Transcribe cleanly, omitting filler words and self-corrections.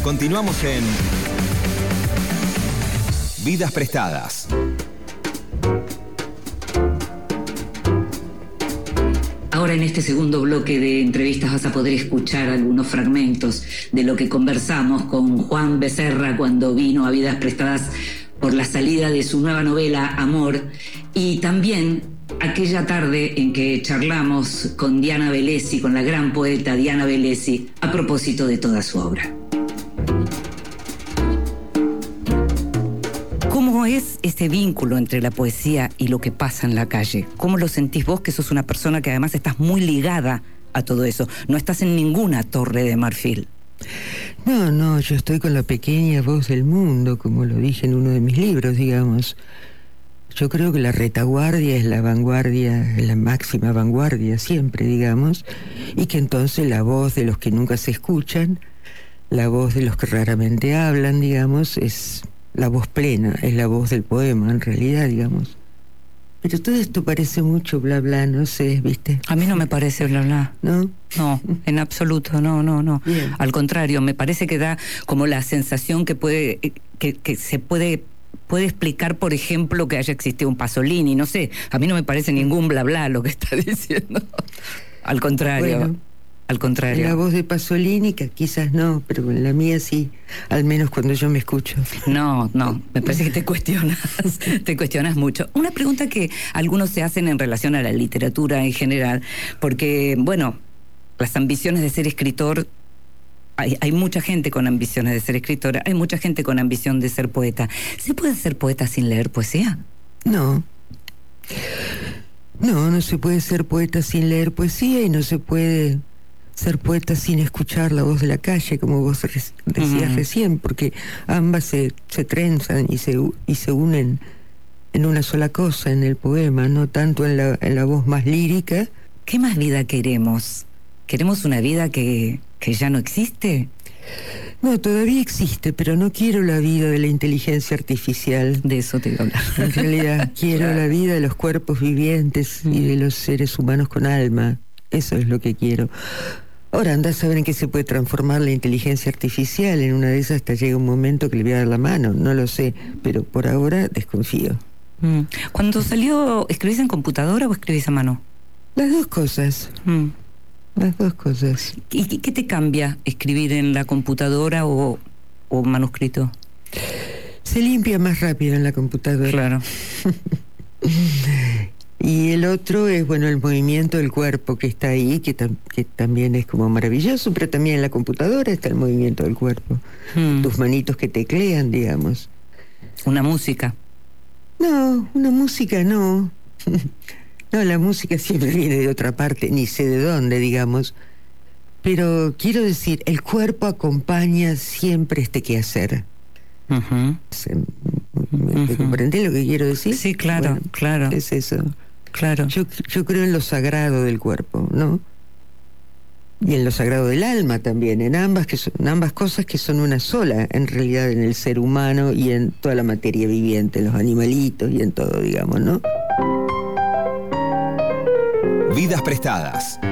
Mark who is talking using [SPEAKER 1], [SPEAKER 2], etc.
[SPEAKER 1] Continuamos en Vidas Prestadas.
[SPEAKER 2] Ahora en este segundo bloque de entrevistas vas a poder escuchar algunos fragmentos de lo que conversamos con Juan Becerra cuando vino a Vidas Prestadas por la salida de su nueva novela Amor, y también aquella tarde en que charlamos con Diana Velesi, con la gran poeta Diana Velesi, a propósito de toda su obra. ¿Cómo es ese vínculo entre la poesía y lo que pasa en la calle? ¿Cómo lo sentís vos, que sos una persona que además estás muy ligada a todo eso? No estás en ninguna torre de marfil.
[SPEAKER 3] No, yo estoy con la pequeña voz del mundo, como lo dije en uno de mis libros, digamos. Yo creo que la retaguardia es la vanguardia, es la máxima vanguardia siempre, digamos, y que entonces la voz de los que nunca se escuchan, la voz de los que raramente hablan, digamos, es la voz plena, es la voz del poema, en realidad, digamos. Pero todo esto parece mucho bla bla, no sé, ¿viste?
[SPEAKER 2] A mí no me parece bla bla.
[SPEAKER 3] ¿No?
[SPEAKER 2] No, en absoluto, no.
[SPEAKER 3] Bien.
[SPEAKER 2] Al contrario, me parece que da como la sensación que se puede explicar, por ejemplo, que haya existido un Pasolini, no sé. A mí no me parece ningún bla bla lo que está diciendo. Al contrario.
[SPEAKER 3] Bueno,
[SPEAKER 2] al contrario.
[SPEAKER 3] La voz de Pasolini, que quizás no, pero con la mía sí, al menos cuando yo me escucho.
[SPEAKER 2] No, me parece que te cuestionas mucho. Una pregunta que algunos se hacen en relación a la literatura en general, porque, bueno, las ambiciones de ser escritor, hay mucha gente con ambiciones de ser escritora, hay mucha gente con ambición de ser poeta. ¿Se puede ser poeta sin leer poesía?
[SPEAKER 3] No se puede ser poeta sin leer poesía, y no se puede ser poeta sin escuchar la voz de la calle, como vos decías recién, porque ambas se trenzan y se unen en una sola cosa, en el poema, no tanto en la voz más lírica.
[SPEAKER 2] ¿Qué más vida queremos? ¿Queremos una vida que ya no existe?
[SPEAKER 3] No, todavía existe, pero no quiero la vida de la inteligencia artificial.
[SPEAKER 2] De eso te iba a hablar.
[SPEAKER 3] En realidad, quiero la vida de los cuerpos vivientes y de los seres humanos con alma. Eso es lo que quiero. Ahora, andá a saber en qué se puede transformar la inteligencia artificial. En una de esas hasta llega un momento que le voy a dar la mano. No lo sé, pero por ahora desconfío.
[SPEAKER 2] Cuando salió, ¿escribís en computadora o escribís a mano?
[SPEAKER 3] Las dos cosas. Las dos cosas.
[SPEAKER 2] ¿Y qué te cambia escribir en la computadora o manuscrito?
[SPEAKER 3] Se limpia más rápido en la computadora.
[SPEAKER 2] Claro.
[SPEAKER 3] Y el otro es, bueno, el movimiento del cuerpo que está ahí, que también es como maravilloso, pero también en la computadora está el movimiento del cuerpo. Tus manitos que teclean, digamos.
[SPEAKER 2] ¿Una música?
[SPEAKER 3] No, una música no. No, la música siempre viene de otra parte, ni sé de dónde, digamos. Pero quiero decir, el cuerpo acompaña siempre este quehacer. ¿Me comprendés lo que quiero decir?
[SPEAKER 2] Sí, claro,
[SPEAKER 3] bueno,
[SPEAKER 2] claro.
[SPEAKER 3] Es eso.
[SPEAKER 2] Claro.
[SPEAKER 3] Yo creo en lo sagrado del cuerpo, ¿no? Y en lo sagrado del alma también, en ambas cosas que son una sola, en realidad, en el ser humano y en toda la materia viviente, en los animalitos y en todo, digamos, ¿no?
[SPEAKER 1] Vidas Prestadas.